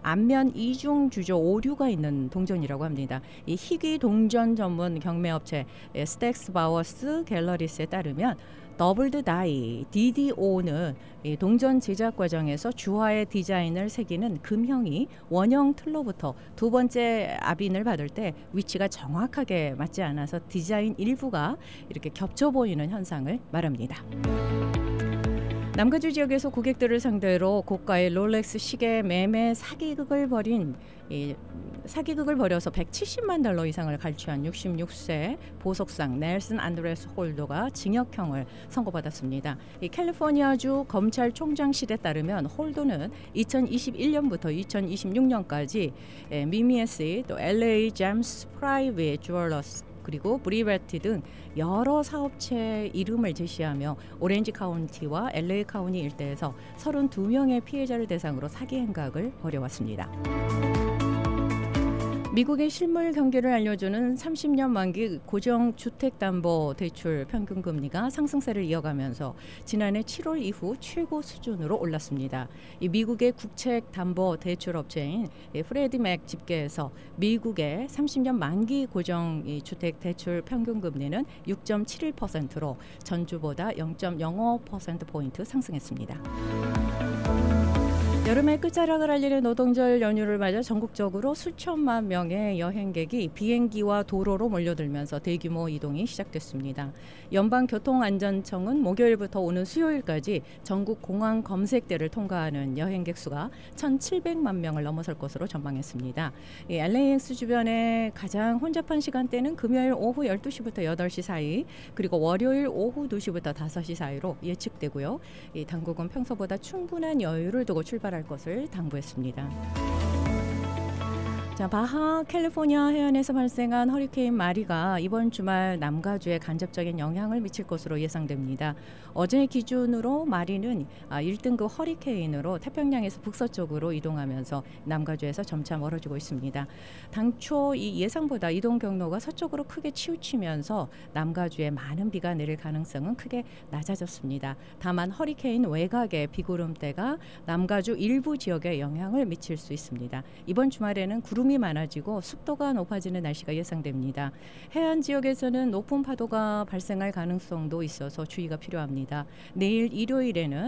안면 이중 주조 오류가 있는 동전이라고 합니다. 이 희귀 동전 전문 경매업체 스택스 바워스 갤러리스에 따르면 더블드 다이 DDO는 이 동전 제작 과정에서 주화의 디자인을 새기는 금형이 원형 틀로부터 두 번째 압인을 받을 때 위치가 정확하게 맞지 않아서 디자인 일부가 이렇게 겹쳐 보이는 현상을 말합니다. 남가주 지역에서 고객들을 상대로 고가의 롤렉스 시계 매매 사기극을 벌여서 170만 달러 이상을 갈취한 66세 보석상 넬슨 안드레스 홀더가 징역형을 선고받았습니다. 이 캘리포니아주 검찰총장실에 따르면 홀더는 2021년부터 2026년까지 미미에스 또 LA 잼스 프라이빗 주얼러스 그리고 브리베티 등 여러 사업체 이름을 제시하며 오렌지 카운티와 LA 카운티 일대에서 32명의 피해자를 대상으로 사기 행각을 벌여왔습니다. 미국의 실물 경기를 알려주는 30년 만기 고정주택담보대출 평균금리가 상승세를 이어가면서 지난해 7월 이후 최고 수준으로 올랐습니다. 이 미국의 국책담보대출업체인 프레디맥 집계에서 미국의 30년 만기 고정주택대출 평균금리는 6.71%로 전주보다 0.05%포인트 상승했습니다. 여름의 끝자락을 알리는 노동절 연휴를 맞아 전국적으로 수천만 명의 여행객이 비행기와 도로로 몰려들면서 대규모 이동이 시작됐습니다. 연방교통안전청은 목요일부터 오는 수요일까지 전국 공항 검색대를 통과하는 여행객 수가 1,700만 명을 넘어설 것으로 전망했습니다. LAX 주변의 가장 혼잡한 시간대는 금요일 오후 12시부터 8시 사이 그리고 월요일 오후 2시부터 5시 사이로 예측되고요. 당국은 평소보다 충분한 여유를 두고 출발할 것을 당부했습니다. 자, 바하 캘리포니아 해안에서 발생한 허리케인 마리가 이번 주말 남가주에 간접적인 영향을 미칠 것으로 예상됩니다. 어제 기준으로 마리는 1등급 허리케인으로 태평양에서 북서쪽으로 이동하면서 남가주에서 점차 멀어지고 있습니다. 당초 이 예상보다 이동 경로가 서쪽으로 크게 치우치면서 남가주에 많은 비가 내릴 가능성은 크게 낮아졌습니다. 다만 허리케인 외곽의 비구름대가 남가주 일부 지역에 영향을 미칠 수 있습니다. 이번 주말에는 구름이 많아지고 습도가 높아지는 날씨가 예상됩니다. 해안 지역에서는 높은 파도가 발생할 가능성도 있어서 주의가 필요합니다. 내일 일요일에는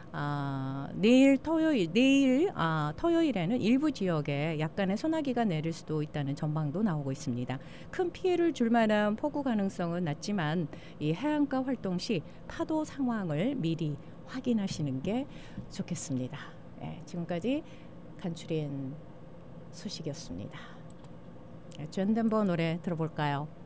토요일에는 일부 지역에 약간의 소나기가 내릴 수도 있다는 전망도 나오고 있습니다. 큰 피해를 줄 만한 폭우 가능성은 낮지만 이 해안가 활동 시 파도 상황을 미리 확인하시는 게 좋겠습니다. 지금까지 간추린 소식이었습니다. 존 덴버 노래 들어볼까요?